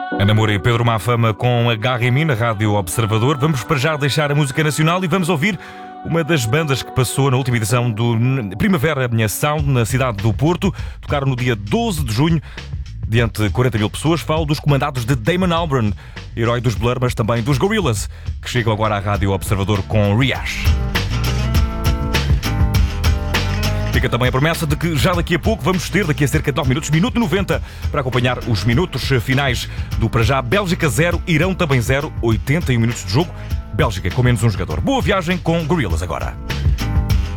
Ana Moura e Pedro Mafama com Agarra em Mim na Rádio Observador. Vamos para já deixar a música nacional e vamos ouvir uma das bandas que passou na última edição do Primavera Sound na cidade do Porto. Tocaram no dia 12 de junho diante de 40 mil pessoas. Falo dos comandados de Damon Albarn, herói dos Blur, mas também dos Gorillaz, que chegam agora à Rádio Observador com Riash. Fica também a promessa de que já daqui a pouco vamos ter, daqui a cerca de 9 minutos, minuto 90, para acompanhar os minutos finais do para já Bélgica 0, Irão também 0, 81 minutos de jogo. Bélgica com menos um jogador. Boa viagem com Gorillaz agora.